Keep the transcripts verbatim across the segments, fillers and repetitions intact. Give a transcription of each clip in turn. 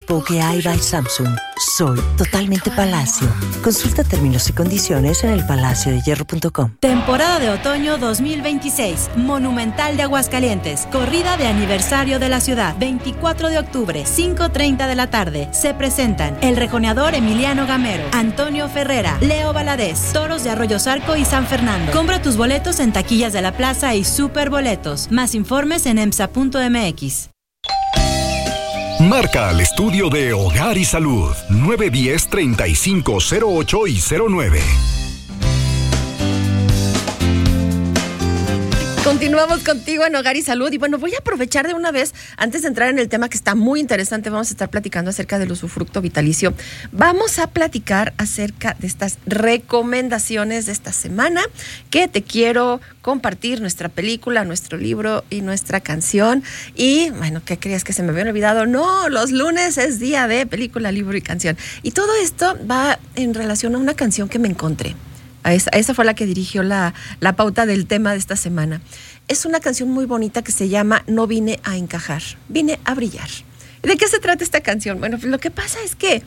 Poke Eye by Samsung. Soy totalmente Palacio. Consulta términos y condiciones en el palacio de hierro punto com. Temporada de otoño dos mil veintiséis. Monumental de Aguascalientes. Corrida de aniversario de la ciudad. veinticuatro de octubre, cinco treinta de la tarde. Se presentan el rejoneador Emiliano Gamero, Antonio Ferrera, Leo Valadez, Toros de Arroyo Zarco y San Fernando. Compra tus boletos en taquillas de la plaza y Superboletos. Más informes en emsa punto m x. Marca al estudio de Hogar y Salud nueve uno cero, treinta y cinco cero ocho y cero nueve. Continuamos contigo en Hogar y Salud. Y bueno, voy a aprovechar de una vez, antes de entrar en el tema que está muy interesante, vamos a estar platicando acerca del usufructo vitalicio. Vamos a platicar acerca de estas recomendaciones de esta semana que te quiero compartir, nuestra película, nuestro libro y nuestra canción. Y bueno, ¿qué creías que se me había olvidado? No, los lunes es día de película, libro y canción. Y todo esto va en relación a una canción que me encontré. A esa, esa fue la que dirigió la, la pauta del tema de esta semana. Es una canción muy bonita que se llama No vine a encajar, vine a brillar. ¿De qué se trata esta canción? Bueno, lo que pasa es que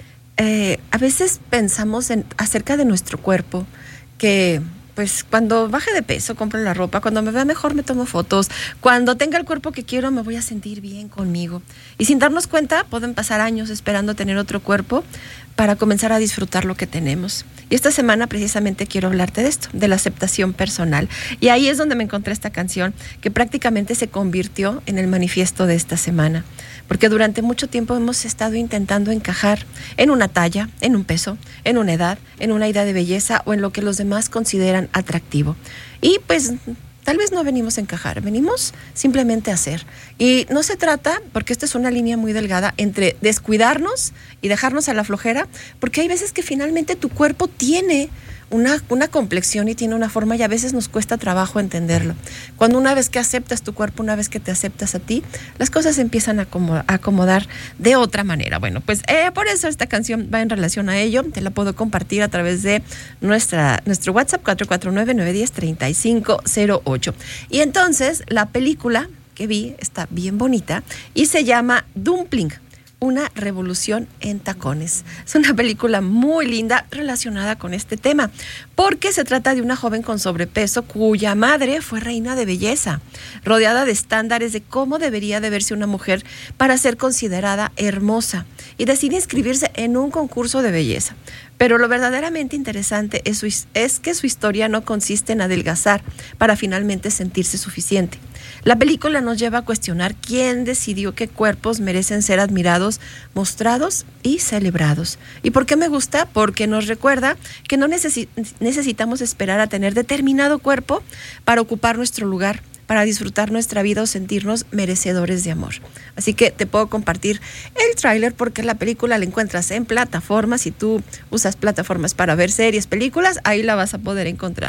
eh, a veces pensamos en, acerca de nuestro cuerpo, que pues cuando baje de peso compro la ropa, cuando me vea mejor me tomo fotos, cuando tenga el cuerpo que quiero me voy a sentir bien conmigo. Y sin darnos cuenta pueden pasar años esperando tener otro cuerpo para comenzar a disfrutar lo que tenemos. Y esta semana precisamente quiero hablarte de esto, de la aceptación personal. Y ahí es donde me encontré esta canción que prácticamente se convirtió en el manifiesto de esta semana. Porque durante mucho tiempo hemos estado intentando encajar en una talla, en un peso, en una edad, en una idea de belleza o en lo que los demás consideran atractivo. Y pues tal vez no venimos a encajar, venimos simplemente a hacer. Y no se trata, porque esta es una línea muy delgada, entre descuidarnos y dejarnos a la flojera, porque hay veces que finalmente tu cuerpo tiene una, una complexión y tiene una forma y a veces nos cuesta trabajo entenderlo. Cuando una vez que aceptas tu cuerpo, una vez que te aceptas a ti, las cosas se empiezan a acomodar, a acomodar de otra manera. Bueno, pues eh, por eso esta canción va en relación a ello. Te la puedo compartir a través de nuestra, nuestro WhatsApp cuatro cuatro nueve, nueve uno cero, tres cinco cero ocho. Y entonces la película que vi está bien bonita y se llama Dumpling, una revolución en tacones. Es una película muy linda relacionada con este tema, porque se trata de una joven con sobrepeso cuya madre fue reina de belleza, rodeada de estándares de cómo debería de verse una mujer para ser considerada hermosa, y decide inscribirse en un concurso de belleza. Pero lo verdaderamente interesante es, su, es que su historia no consiste en adelgazar para finalmente sentirse suficiente. La película nos lleva a cuestionar quién decidió qué cuerpos merecen ser admirados, mostrados y celebrados. ¿Y por qué me gusta? Porque nos recuerda que no necesi- necesitamos esperar a tener determinado cuerpo para ocupar nuestro lugar, para disfrutar nuestra vida o sentirnos merecedores de amor. Así que te puedo compartir el tráiler porque la película la encuentras en plataformas. Si tú usas plataformas para ver series, películas, ahí la vas a poder encontrar.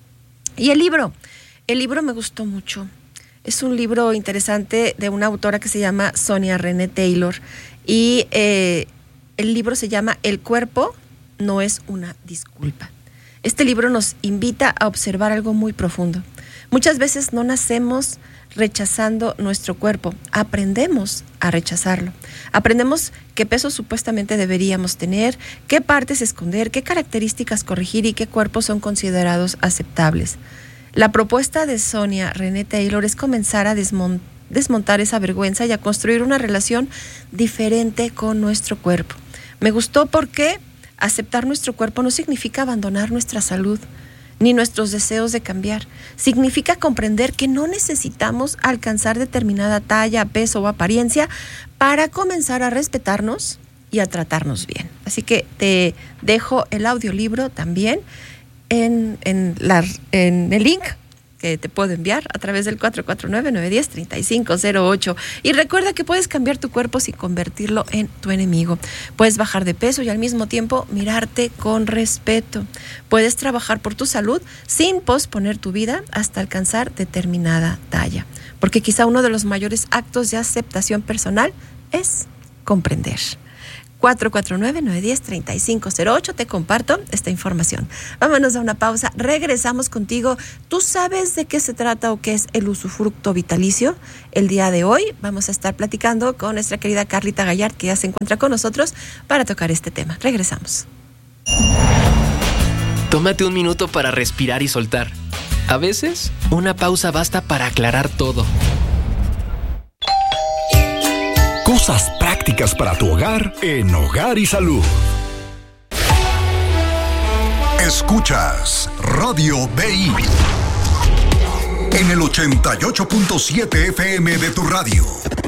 Y el libro, el libro me gustó mucho. Es un libro interesante de una autora que se llama Sonia Renee Taylor y eh, el libro se llama El cuerpo no es una disculpa. Este libro nos invita a observar algo muy profundo. Muchas veces no nacemos rechazando nuestro cuerpo, aprendemos a rechazarlo. Aprendemos qué peso supuestamente deberíamos tener, qué partes esconder, qué características corregir y qué cuerpos son considerados aceptables. La propuesta de Sonia Renee Taylor es comenzar a desmon- desmontar esa vergüenza y a construir una relación diferente con nuestro cuerpo. Me gustó porque aceptar nuestro cuerpo no significa abandonar nuestra salud, ni nuestros deseos de cambiar. Significa comprender que no necesitamos alcanzar determinada talla, peso o apariencia para comenzar a respetarnos y a tratarnos bien. Así que te dejo el audiolibro también en, en, la, en el link que te puedo enviar a través del cuatro cuatro nueve, nueve uno cero, tres cinco cero ocho. Y recuerda que puedes cambiar tu cuerpo sin convertirlo en tu enemigo. Puedes bajar de peso y al mismo tiempo mirarte con respeto. Puedes trabajar por tu salud sin posponer tu vida hasta alcanzar determinada talla. Porque quizá uno de los mayores actos de aceptación personal es comprender. cuatro cuatro nueve, nueve uno cero, tres cinco cero ocho. Te comparto esta información. Vámonos a una pausa. Regresamos contigo. ¿Tú sabes de qué se trata o qué es el usufructo vitalicio? El día de hoy vamos a estar platicando con nuestra querida Carlita Gallard, que ya se encuentra con nosotros para tocar este tema. Regresamos. Tómate un minuto para respirar y soltar. A veces, una pausa basta para aclarar todo. Cosas prácticas para tu hogar en Hogar y Salud. Escuchas Radio B I en el ochenta y ocho punto siete F M de tu radio.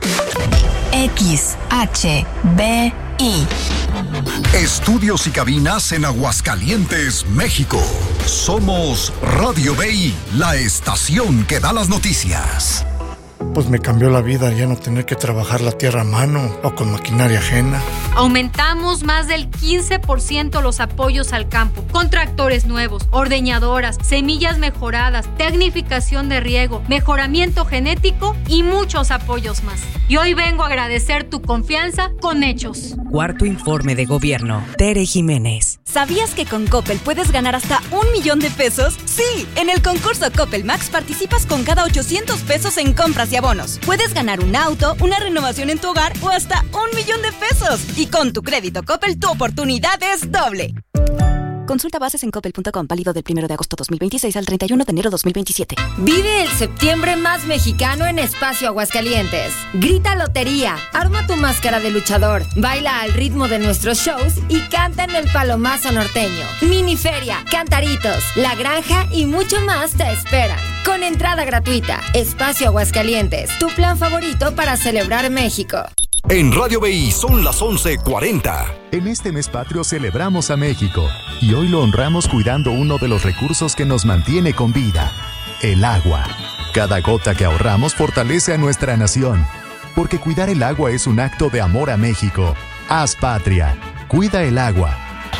X H B I. Estudios y cabinas en Aguascalientes, México. Somos Radio B I, la estación que da las noticias. Pues me cambió la vida ya no tener que trabajar la tierra a mano o con maquinaria ajena. Aumentamos más del quince por ciento los apoyos al campo, con tractores nuevos, ordeñadoras, semillas mejoradas, tecnificación de riego, mejoramiento genético y muchos apoyos más. Y hoy vengo a agradecer tu confianza con hechos. Cuarto informe de gobierno. Tere Jiménez. ¿Sabías que con Coppel puedes ganar hasta un millón de pesos? Sí, en el concurso Coppel Max participas con cada ochocientos pesos en compras y abonos. Puedes ganar un auto, una renovación en tu hogar o hasta un millón de pesos. Y con tu crédito Coppel, tu oportunidad es doble. Consulta bases en coppel punto com, válido del primero de agosto dos mil veintiséis al treinta y uno de enero dos mil veintisiete. Vive el septiembre más mexicano en Espacio Aguascalientes. Grita lotería, arma tu máscara de luchador, baila al ritmo de nuestros shows y canta en el Palomazo Norteño. Miniferia, cantaritos, la granja y mucho más te esperan. Con entrada gratuita. Espacio Aguascalientes, tu plan favorito para celebrar México. En Radio B I son las once cuarenta. En este mes patrio celebramos a México y hoy lo honramos cuidando uno de los recursos que nos mantiene con vida, el agua. Cada gota que ahorramos fortalece a nuestra nación, porque cuidar el agua es un acto de amor a México. Haz patria, cuida el agua.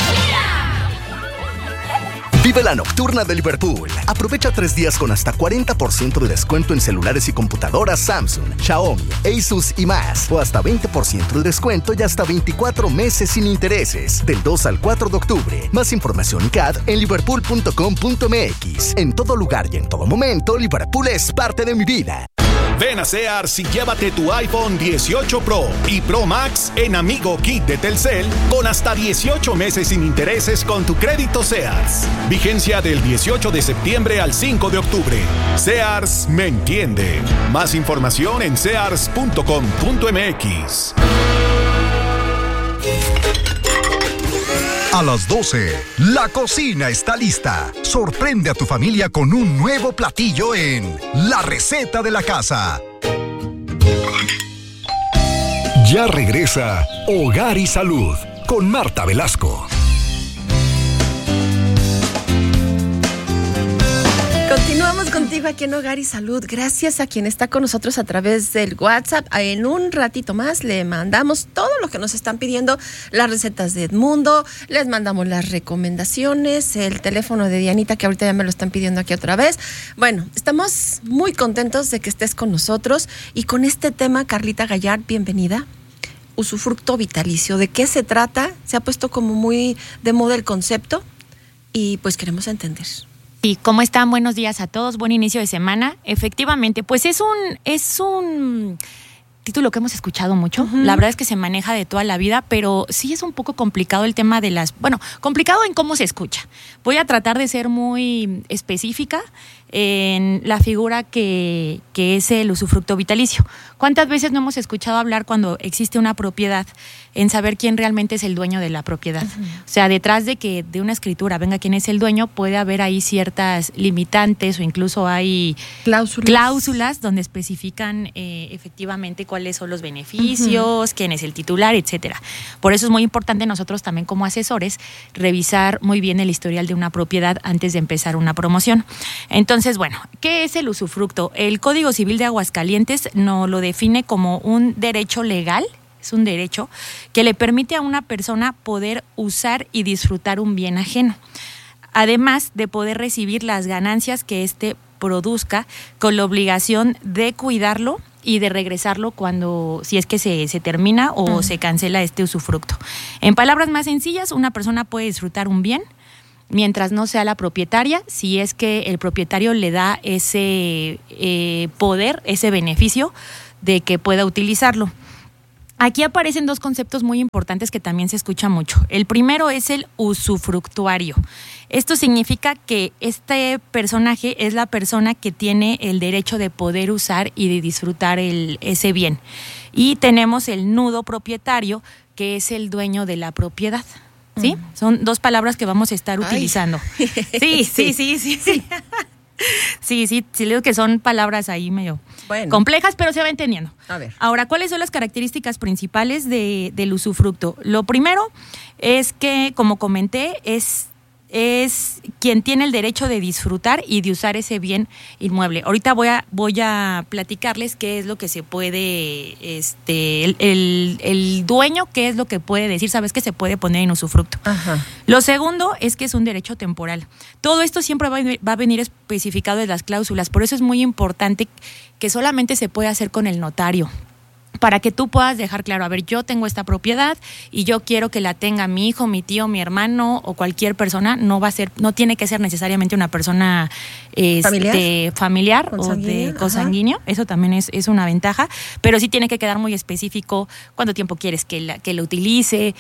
Vive la nocturna de Liverpool. Aprovecha tres días con hasta cuarenta por ciento de descuento en celulares y computadoras Samsung, Xiaomi, Asus y más. O hasta veinte por ciento de descuento y hasta veinticuatro meses sin intereses. Del dos al cuatro de octubre. Más información y C A D en liverpool punto com punto m x. En todo lugar y en todo momento, Liverpool es parte de mi vida. Ven a Sears y llévate tu iPhone dieciocho Pro y Pro Max en Amigo Kit de Telcel con hasta dieciocho meses sin intereses con tu crédito Sears. Vigencia del dieciocho de septiembre al cinco de octubre. Sears me entiende. Más información en sears punto com punto m x. A las doce, la cocina está lista. Sorprende a tu familia con un nuevo platillo en La Receta de la Casa. Ya regresa Hogar y Salud con Marta Velasco. Continuamos contigo aquí en Hogar y Salud. Gracias a quien está con nosotros a través del WhatsApp. En un ratito más le mandamos todo lo que nos están pidiendo, las recetas de Edmundo, les mandamos las recomendaciones, el teléfono de Dianita, que ahorita ya me lo están pidiendo aquí otra vez. Bueno, estamos muy contentos de que estés con nosotros y con este tema. Carlita Gallard, bienvenida. Usufructo vitalicio, ¿de qué se trata? Se ha puesto como muy de moda el concepto y pues queremos entender. Sí, ¿cómo están? Buenos días a todos, buen inicio de semana. Efectivamente, pues es un, es un título que hemos escuchado mucho. Uh-huh. La verdad es que se maneja de toda la vida, pero sí es un poco complicado el tema de las... Bueno, complicado en cómo se escucha. Voy a tratar de ser muy específica en la figura que, que es el usufructo vitalicio. ¿Cuántas veces no hemos escuchado hablar cuando existe una propiedad en saber quién realmente es el dueño de la propiedad? Uh-huh. O sea, detrás de que de una escritura venga quién es el dueño, puede haber ahí ciertas limitantes o incluso hay cláusulas, cláusulas donde especifican eh, efectivamente cuáles son los beneficios, uh-huh. quién es el titular, etcétera. Por eso es muy importante nosotros también como asesores revisar muy bien el historial de una propiedad antes de empezar una promoción. Entonces, Entonces, bueno, ¿qué es el usufructo? El Código Civil de Aguascalientes nos lo define como un derecho legal, es un derecho que le permite a una persona poder usar y disfrutar un bien ajeno, además de poder recibir las ganancias que éste produzca con la obligación de cuidarlo y de regresarlo cuando, si es que se, se termina o uh-huh. se cancela este usufructo. En palabras más sencillas, una persona puede disfrutar un bien mientras no sea la propietaria, si es que el propietario le da ese eh, poder, ese beneficio de que pueda utilizarlo. Aquí aparecen dos conceptos muy importantes que también se escucha mucho. El primero es el usufructuario. Esto significa que este personaje es la persona que tiene el derecho de poder usar y de disfrutar el, ese bien. Y tenemos el nudo propietario, que es el dueño de la propiedad. ¿Sí? Mm. Son dos palabras que vamos a estar Ay. utilizando. Sí, sí, sí, sí, sí. Sí, sí, sí, le digo que son palabras ahí medio bueno. complejas, pero se va entendiendo. A ver. Ahora, ¿cuáles son las características principales de, del usufructo? Lo primero es que, como comenté, es, es quien tiene el derecho de disfrutar y de usar ese bien inmueble. Ahorita voy a, voy a platicarles qué es lo que se puede, este, el, el, el dueño, qué es lo que puede decir, sabes que se puede poner en usufructo. Ajá. Lo segundo es que es un derecho temporal. Todo esto siempre va a, va a venir especificado en las cláusulas, por eso es muy importante que solamente se puede hacer con el notario, para que tú puedas dejar claro, a ver, yo tengo esta propiedad y yo quiero que la tenga mi hijo, mi tío, mi hermano o cualquier persona. No va a ser, no tiene que ser necesariamente una persona este, familiar, familiar o de consanguíneo. Eso también es, es una ventaja, pero sí tiene que quedar muy específico cuánto tiempo quieres que la, que la utilice,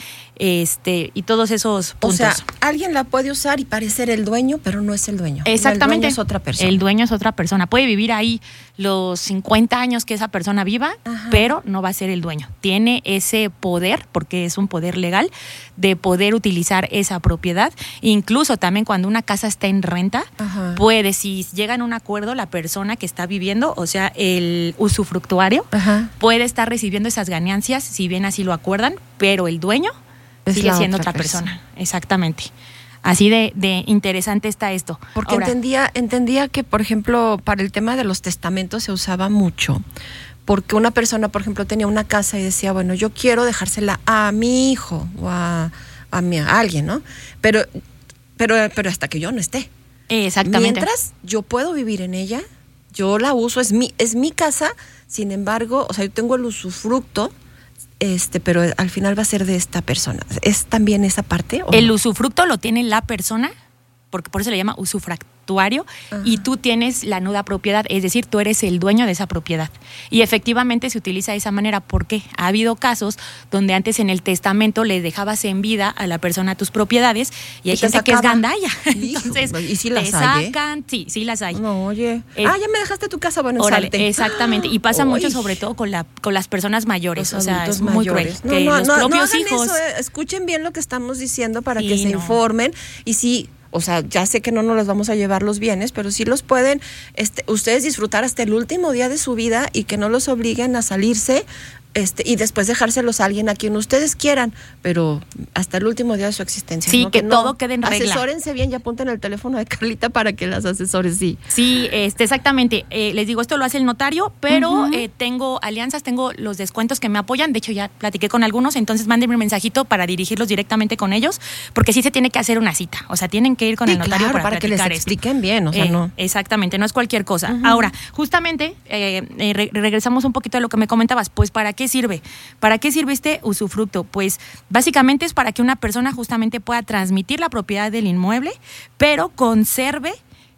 este, y todos esos puntos. O sea, alguien la puede usar y parecer el dueño, pero no es el dueño. Exactamente. El dueño es otra persona. El dueño es otra persona. Puede vivir ahí los cincuenta años que esa persona viva, Ajá. pero no va a ser el dueño. Tiene ese poder, porque es un poder legal, de poder utilizar esa propiedad. Incluso también cuando una casa está en renta, Ajá. puede, si llegan a un acuerdo, la persona que está viviendo, o sea, el usufructuario, Ajá. puede estar recibiendo esas ganancias, si bien así lo acuerdan, pero el dueño es sigue siendo otra, otra persona. persona. Exactamente. Así de, de interesante está esto. Porque Ahora, entendía, entendía que, por ejemplo, para el tema de los testamentos se usaba mucho. Porque una persona, por ejemplo, tenía una casa y decía, bueno, yo quiero dejársela a mi hijo o a, a, mi, a alguien, ¿no? Pero, pero, pero hasta que yo no esté. Exactamente. Mientras yo puedo vivir en ella, yo la uso, es mi, es mi casa, sin embargo, o sea, yo tengo el usufructo, este, pero al final va a ser de esta persona. ¿Es también esa parte? ¿O el no? usufructo lo tiene la persona, porque por eso le llama usufructuario, Ajá. y tú tienes la nuda propiedad, es decir, tú eres el dueño de esa propiedad. Y efectivamente se utiliza de esa manera. ¿Por qué? Ha habido casos donde antes en el testamento le dejabas en vida a la persona tus propiedades y hay y gente que es gandalla. Entonces, y si las te hay, sacan, ¿eh? sí, sí las hay. No, oye. Es, ah, ya me dejaste tu casa, bueno, órale, salte. Exactamente. Y pasa Uy. mucho sobre todo con la con las personas mayores. Los o sea, es mayores. muy cruel. No, que no, los no, propios no hagan hijos. Eso, eh. Escuchen bien lo que estamos diciendo para sí, que se no. informen. Y sí, o sea, ya sé que no nos los vamos a llevar los bienes, pero sí los pueden este, ustedes disfrutar hasta el último día de su vida y que no los obliguen a salirse este, y después dejárselos a alguien a quien ustedes quieran, pero hasta el último día de su existencia. Sí, ¿no? que, que todo no, quede en regla. Asesórense bien y apunten el teléfono de Carlita para que las asesores, sí. Sí, este, exactamente. Eh, les digo, esto lo hace el notario, pero uh-huh. eh, tengo alianzas, tengo los descuentos que me apoyan. De hecho, ya platiqué con algunos, entonces mándenme un mensajito para dirigirlos directamente con ellos, porque sí se tiene que hacer una cita. O sea, tienen que ir con sí, el notario claro, para, para que les expliquen esto. bien. O sea, eh, no. Exactamente, no es cualquier cosa. Uh-huh. Ahora, justamente, eh, eh, re- regresamos un poquito a lo que me comentabas. Pues, ¿para qué sirve? ¿Para qué sirve este usufructo? Pues básicamente es para que una persona justamente pueda transmitir la propiedad del inmueble, pero conserve,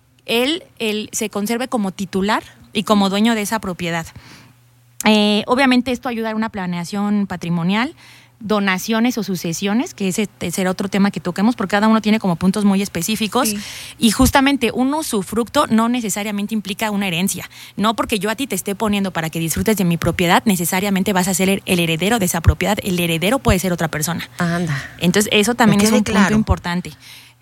él, él se conserve como titular y como dueño de esa propiedad. Eh, obviamente esto ayuda a una planeación patrimonial, donaciones o sucesiones, que ese será otro tema que toquemos, porque cada uno tiene como puntos muy específicos. Sí. Y justamente un usufructo no necesariamente implica una herencia. No porque yo a ti te esté poniendo para que disfrutes de mi propiedad, necesariamente vas a ser el, el heredero de esa propiedad. El heredero puede ser otra persona. Anda. Entonces eso también es un claro. punto importante.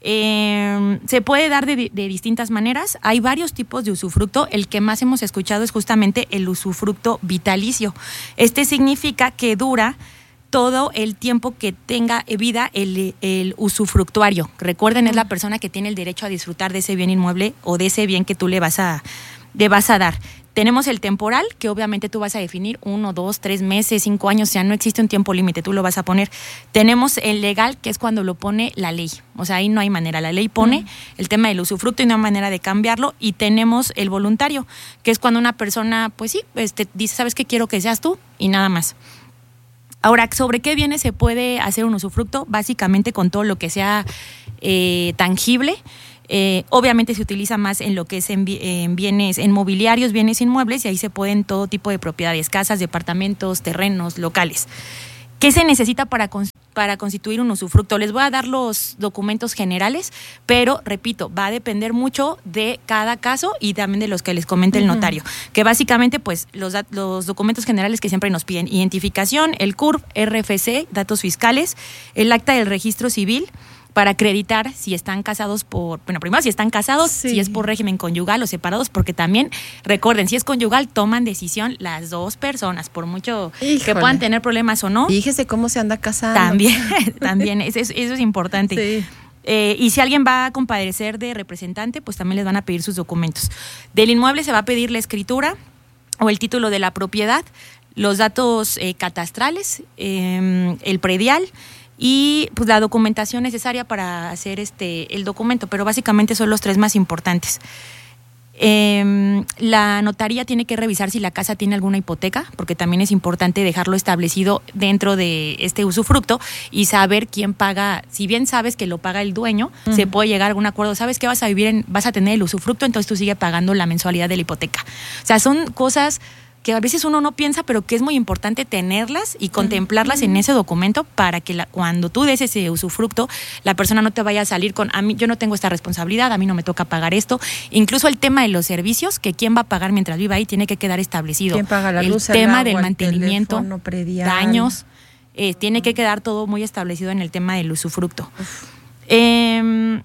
Eh, se puede dar de, de distintas maneras. Hay varios tipos de usufructo. El que más hemos escuchado es justamente el usufructo vitalicio. Este significa que dura todo el tiempo que tenga vida el, el usufructuario. Recuerden, es la persona que tiene el derecho a disfrutar de ese bien inmueble o de ese bien que tú le vas a, le vas a dar. Tenemos el temporal, que obviamente tú vas a definir uno, dos, tres meses, cinco años, o sea, no existe un tiempo límite, tú lo vas a poner. Tenemos el legal, que es cuando lo pone la ley, o sea, ahí no hay manera, la ley pone uh-huh. el tema del usufructo y no hay manera de cambiarlo, y tenemos el voluntario, que es cuando una persona, pues sí, este, dice, ¿sabes qué? Quiero que seas tú, y nada más. Ahora, ¿sobre qué bienes se puede hacer un usufructo? Básicamente con todo lo que sea eh, tangible. Eh, obviamente se utiliza más en lo que es en, en bienes, en mobiliarios, bienes inmuebles, y ahí se pueden todo tipo de propiedades, casas, departamentos, terrenos, locales. ¿Qué se necesita para, para constituir un usufructo? Les voy a dar los documentos generales, pero repito, va a depender mucho de cada caso y también de los que les comente uh-huh. el notario, que básicamente pues los, los documentos generales que siempre nos piden: identificación, el C U R P, R F C, datos fiscales, el acta del registro civil, para acreditar si están casados por, bueno, primero si están casados, sí. si es por régimen conyugal o separados, porque también, recuerden, si es conyugal, toman decisión las dos personas, por mucho Híjole. que puedan tener problemas o no. Fíjese cómo se anda casando. También, también, eso, eso es importante. Sí. Eh, y si alguien va a comparecer de representante, pues también les van a pedir sus documentos. Del inmueble se va a pedir la escritura o el título de la propiedad, los datos eh, catastrales, eh, el predial, y pues la documentación necesaria para hacer este el documento, pero básicamente son los tres más importantes. Eh, la notaría tiene que revisar si la casa tiene alguna hipoteca, porque también es importante dejarlo establecido dentro de este usufructo y saber quién paga. Si bien sabes que lo paga el dueño, uh-huh. se puede llegar a algún acuerdo. Sabes que vas a vivir en, vas a tener el usufructo, entonces tú sigues pagando la mensualidad de la hipoteca. O sea, son cosas que a veces uno no piensa, pero que es muy importante tenerlas y contemplarlas uh-huh. en ese documento para que la, cuando tú des ese usufructo, la persona no te vaya a salir con, a mí yo no tengo esta responsabilidad, a mí no me toca pagar esto. Incluso el tema de los servicios, que quién va a pagar mientras viva ahí, tiene que quedar establecido. ¿Quién paga la el luz, tema el del agua, mantenimiento, el teléfono, predial, daños, eh, tiene que quedar todo muy establecido en el tema del usufructo. Eh,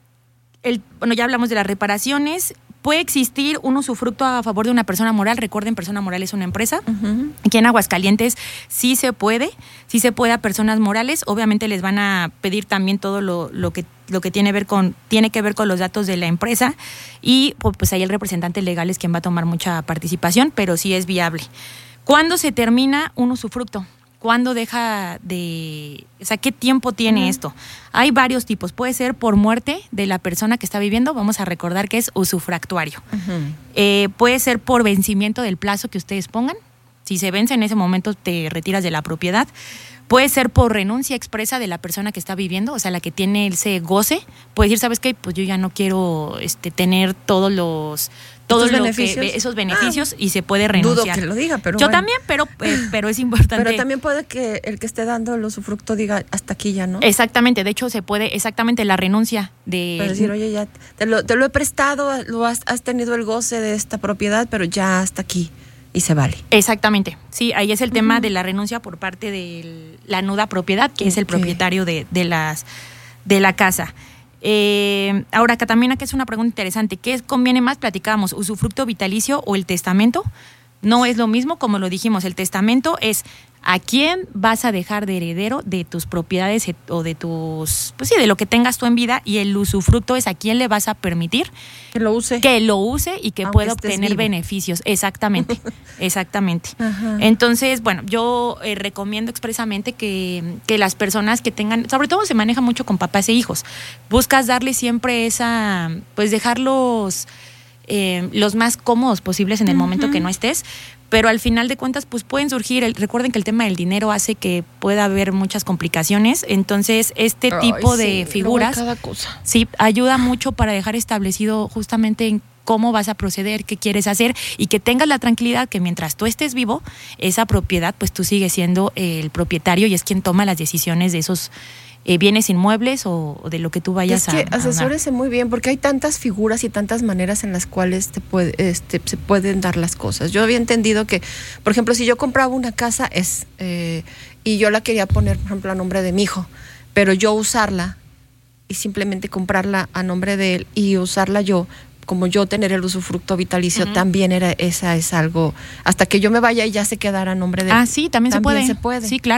el, bueno, ya hablamos de las reparaciones. Puede existir un usufructo a favor de una persona moral. Recuerden, persona moral es una empresa. Uh-huh. Aquí en Aguascalientes sí se puede, sí se puede a personas morales. Obviamente les van a pedir también todo lo, lo que lo que tiene ver con tiene que ver con los datos de la empresa, y pues ahí el representante legal es quien va a tomar mucha participación, pero sí es viable. ¿Cuándo se termina un usufructo? ¿Cuándo deja de...? O sea, ¿qué tiempo tiene uh-huh. esto? Hay varios tipos. Puede ser por muerte de la persona que está viviendo. Vamos a recordar que es usufractuario. Uh-huh. Eh, puede ser por vencimiento del plazo que ustedes pongan. Si se vence en ese momento, te retiras de la propiedad. Puede ser por renuncia expresa de la persona que está viviendo, o sea, la que tiene ese goce. Puede decir, ¿sabes qué? Pues yo ya no quiero este, tener todos los... todos lo beneficios? Que, esos beneficios ah, y se puede renunciar. Dudo que lo diga, pero yo bueno. también, pero eh, pero es importante. Pero también puede que el que esté dando el usufructo diga hasta aquí ya, ¿no? Exactamente, de hecho se puede, exactamente la renuncia de... Para decir, oye, ya te lo, te lo he prestado, lo has, has tenido el goce de esta propiedad, pero ya hasta aquí. Y se vale. Exactamente, sí, ahí es el tema uh-huh. de la renuncia por parte de la nuda propiedad, que okay. es el propietario de, de, las, de la casa. Eh, ahora, acá también aquí es una pregunta interesante. ¿Qué conviene más? Platicábamos, usufructo vitalicio o el testamento. No es lo mismo, como lo dijimos, el testamento es a quién vas a dejar de heredero de tus propiedades o de tus, pues sí, de lo que tengas tú en vida, y el usufructo es a quién le vas a permitir que lo use, que lo use y que aunque pueda obtener vivo. beneficios. Exactamente, exactamente. Ajá. Entonces, bueno, yo eh, recomiendo expresamente que, que las personas que tengan, sobre todo se maneja mucho con papás e hijos, buscas darle siempre esa, pues dejarlos eh, los más cómodos posibles en el uh-huh. momento que no estés. Pero al final de cuentas, pues pueden surgir, el, recuerden que el tema del dinero hace que pueda haber muchas complicaciones, entonces este Ay, tipo sí, de figuras cada cosa. sí ayuda mucho para dejar establecido justamente en cómo vas a proceder, qué quieres hacer, y que tengas la tranquilidad que mientras tú estés vivo, esa propiedad, pues tú sigues siendo el propietario y es quien toma las decisiones de esos Eh, bienes inmuebles o, o de lo que tú vayas a... Es que a, asesórese muy bien, porque hay tantas figuras y tantas maneras en las cuales te puede, este, se pueden dar las cosas. Yo había entendido que, por ejemplo, si yo compraba una casa es eh, y yo la quería poner, por ejemplo, a nombre de mi hijo, pero yo usarla y simplemente comprarla a nombre de él y usarla yo, como yo tener el usufructo vitalicio, uh-huh. también era esa es algo, hasta que yo me vaya y ya se quedara a nombre de él. Ah, sí, también, también se puede. se puede. Sí, claro.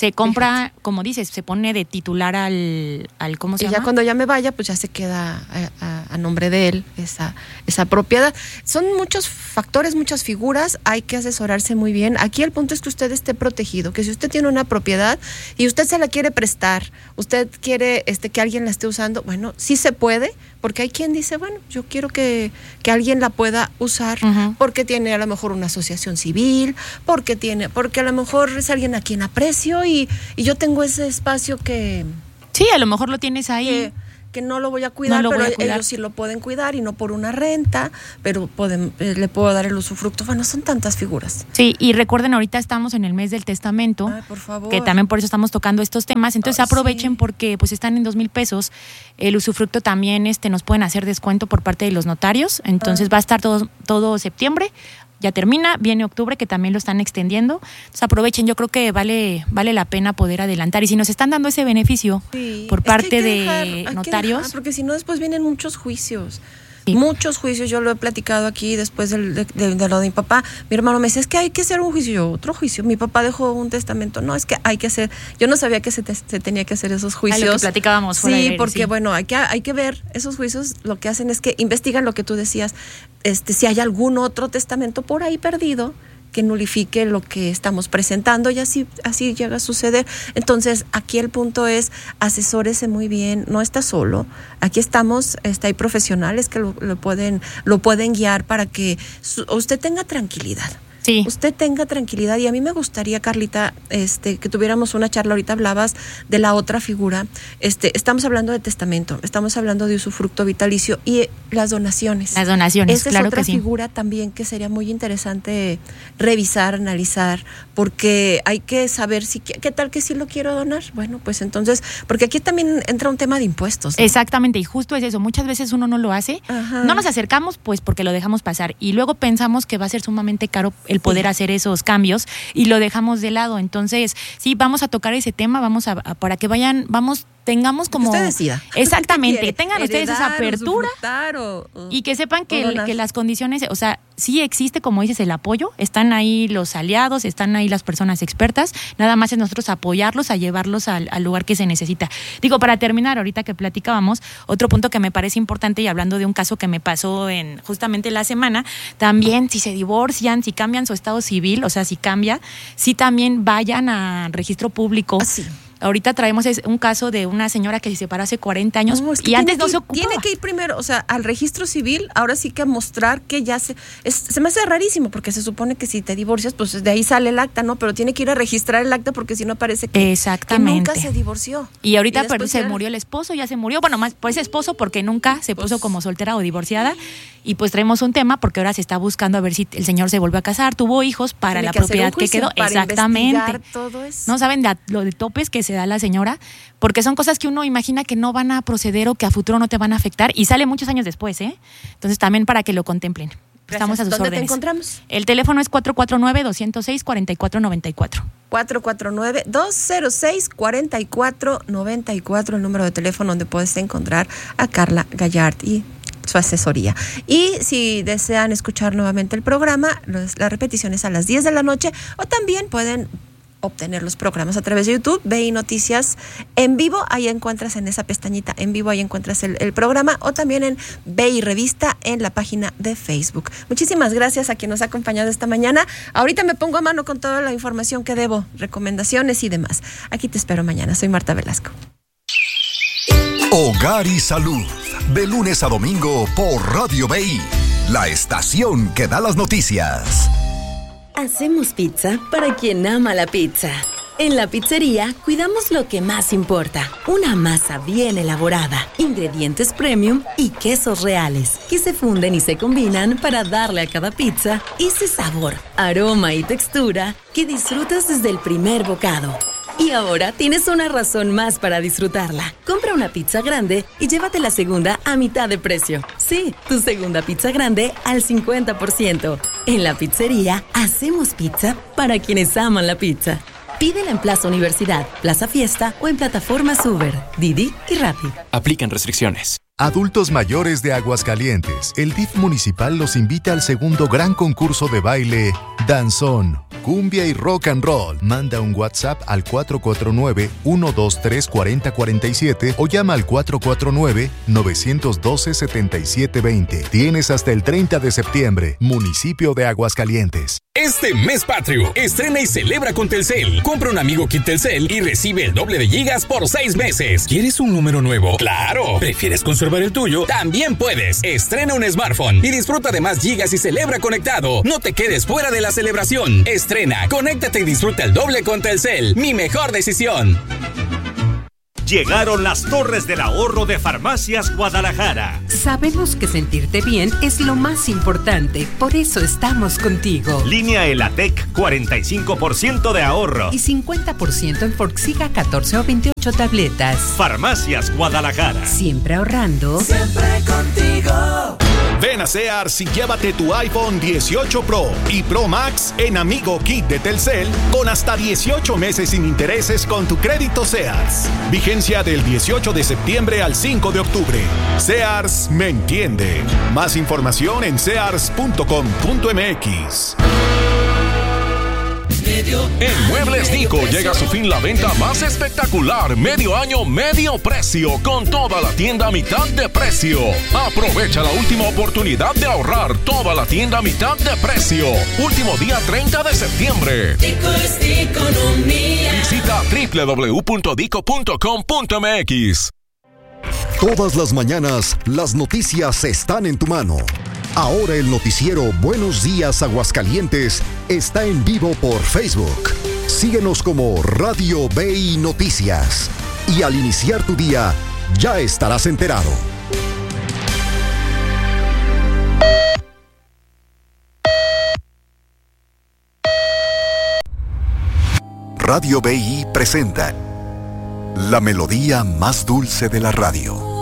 Se compra, Fíjate. como dices, se pone de titular al, al ¿cómo se y llama? Y ya cuando ya me vaya, pues ya se queda a, a, a nombre de él esa, esa propiedad. Son muchos factores, muchas figuras, hay que asesorarse muy bien. Aquí el punto es que usted esté protegido, que si usted tiene una propiedad y usted se la quiere prestar, usted quiere este, que alguien la esté usando, bueno, sí se puede, porque hay quien dice, bueno, yo quiero que, que alguien la pueda usar, uh-huh. porque tiene a lo mejor una asociación civil, porque tiene, porque a lo mejor es alguien a quien aprecio y, y yo tengo ese espacio que... Sí, a lo mejor lo tienes ahí. Que, que no lo voy a cuidar, no pero voy a cuidar. Ellos sí lo pueden cuidar y no por una renta, pero pueden, eh, le puedo dar el usufructo. Bueno, son tantas figuras. Sí, y recuerden, ahorita estamos en el mes del testamento, Ay, por favor. Que también por eso estamos tocando estos temas, entonces Ay, aprovechen sí. porque pues están en dos mil pesos, el usufructo también este nos pueden hacer descuento por parte de los notarios, entonces Ay. va a estar todo, todo septiembre. Ya termina, viene octubre, que también lo están extendiendo. Entonces aprovechen, yo creo que vale vale la pena poder adelantar. Y si nos están dando ese beneficio sí, por parte de dejar, notarios. Dejar, porque si no, después vienen muchos juicios. Sí. Muchos juicios, yo lo he platicado aquí después del, de, de, de lo de mi papá. Mi hermano me dice, es que hay que hacer un juicio. Yo, otro juicio. Mi papá dejó un testamento. No, es que hay que hacer. Yo no sabía que se, te, se tenía que hacer esos juicios. A lo que platicábamos fuera Sí, de él, porque sí. bueno, hay que, hay que ver esos juicios. Lo que hacen es que investigan lo que tú decías. Este, si hay algún otro testamento por ahí perdido que nulifique lo que estamos presentando y así, así llega a suceder. Entonces, aquí el punto es asesórese muy bien, no está solo. Aquí estamos, este, hay profesionales que lo, lo pueden, lo pueden guiar para que su, usted tenga tranquilidad. Sí. Usted tenga tranquilidad. Y a mí me gustaría, Carlita, este, que tuviéramos una charla. Ahorita hablabas de la otra figura. Este, estamos hablando de testamento, estamos hablando de usufructo vitalicio y las donaciones. Las donaciones, Esa claro es otra que sí. figura también que sería muy interesante revisar, analizar, porque hay que saber si qué tal que sí lo quiero donar. Bueno, pues entonces, porque aquí también entra un tema de impuestos, ¿no? Exactamente, y justo es eso. Muchas veces uno no lo hace, Ajá. no nos acercamos pues porque lo dejamos pasar y luego pensamos que va a ser sumamente caro el poder sí. hacer esos cambios y lo dejamos de lado. Entonces, sí, vamos a tocar ese tema, vamos a, a para que vayan, vamos tengamos como usted decida. Exactamente, tengan Heredar, ustedes esa apertura o, o, y que sepan que, el, que las condiciones, o sea, sí existe, como dices, el apoyo, están ahí los aliados, están ahí las personas expertas, nada más es nosotros apoyarlos, a llevarlos al, al lugar que se necesita. Digo, para terminar, ahorita que platicábamos, otro punto que me parece importante, y hablando de un caso que me pasó en justamente la semana, también si se divorcian, si cambian su estado civil, o sea, si cambia, sí también vayan a registro público. Ah, sí. Ahorita traemos un caso de una señora que se separó hace cuarenta años no, es que y antes no ir, se ocupaba. Tiene que ir primero, o sea, al registro civil, ahora sí que mostrar que ya se... Es, se me hace rarísimo porque se supone que si te divorcias, pues de ahí sale el acta, ¿no? Pero tiene que ir a registrar el acta porque si no parece que, que nunca se divorció. Y ahorita y pero se era... murió el esposo, ya se murió. Bueno, más por ese esposo porque nunca se puso pues, como soltera o divorciada. Y pues traemos un tema porque ahora se está buscando a ver si el señor se volvió a casar, tuvo hijos para la propiedad que quedó. Para Exactamente. Todo eso. No saben de, lo de topes que se da la señora, porque son cosas que uno imagina que no van a proceder o que a futuro no te van a afectar y sale muchos años después, ¿eh? Entonces también para que lo contemplen. Gracias. Estamos a sus ¿Dónde órdenes. te encontramos? El teléfono es cuatro cuatro nueve, dos cero seis, cuatro cuatro nueve cuatro. cuatro cuatro nueve, dos cero seis, cuatro cuatro nueve cuatro, el número de teléfono donde puedes encontrar a Carla Gallard y su asesoría. Y si desean escuchar nuevamente el programa, la repetición es a las diez de la noche o también pueden obtener los programas a través de YouTube, V I Noticias en vivo, ahí encuentras en esa pestañita en vivo, ahí encuentras el, el programa, o también en V I Revista en la página de Facebook. Muchísimas gracias a quien nos ha acompañado esta mañana. Ahorita me pongo a mano con toda la información que debo, recomendaciones y demás. Aquí te espero mañana. Soy Marta Velasco. Hogar y Salud, de lunes a domingo por Radio V I, la estación que da las noticias. Hacemos pizza para quien ama la pizza. En la pizzería cuidamos lo que más importa, una masa bien elaborada, ingredientes premium y quesos reales, que se funden y se combinan para darle a cada pizza ese sabor, aroma y textura que disfrutas desde el primer bocado. Y ahora tienes una razón más para disfrutarla. Compra una pizza grande y llévate la segunda a mitad de precio. Sí, tu segunda pizza grande al cincuenta por ciento. En la pizzería hacemos pizza para quienes aman la pizza. Pídela en Plaza Universidad, Plaza Fiesta o en plataformas Uber, Didi y Rappi. Aplican restricciones. Adultos mayores de Aguascalientes, el D I F municipal los invita al segundo gran concurso de baile Danzón. cumbia y rock and roll. Manda un WhatsApp al cuatro cuatro nueve, uno dos tres, cuatro cero cuatro siete o llama al cuatro cuatro nueve, nueve uno dos, siete siete dos cero. Tienes hasta el treinta de septiembre, municipio de Aguascalientes. Este mes patrio, estrena y celebra con Telcel. Compra un Amigo Kit Telcel y recibe el doble de gigas por seis meses. ¿Quieres un número nuevo? ¡Claro! ¿Prefieres conservar el tuyo? También puedes. Estrena un smartphone y disfruta de más gigas y celebra conectado. No te quedes fuera de la celebración. Estrena, conéctate y disfruta el doble con Telcel. Mi mejor decisión. Llegaron las Torres del Ahorro de Farmacias Guadalajara. Sabemos que sentirte bien es lo más importante, por eso estamos contigo. Línea Elatec, cuarenta y cinco por ciento de ahorro. Y cincuenta por ciento en Forxiga catorce o veintiocho tabletas. Farmacias Guadalajara. Siempre ahorrando. Siempre contigo. Ven a Sears y llévate tu iPhone dieciocho Pro y Pro Max en Amigo Kit de Telcel con hasta dieciocho meses sin intereses con tu crédito Sears. Vigencia del dieciocho de septiembre al cinco de octubre. Sears me entiende. Más información en sears punto com punto m x. En Muebles Nico llega a su fin la venta más espectacular, medio año, medio precio, con toda la tienda a mitad de precio. Aprovecha la última oportunidad de ahorrar, toda la tienda a mitad de precio. Último día treinta de septiembre. Dico es economía. Visita doble u doble u doble u punto dico punto com punto m x. Todas las mañanas, las noticias están en tu mano. Ahora el noticiero Buenos Días Aguascalientes está en vivo por Facebook. Síguenos como Radio B I Noticias. Y al iniciar tu día, ya estarás enterado. Radio B I presenta la melodía más dulce de la radio.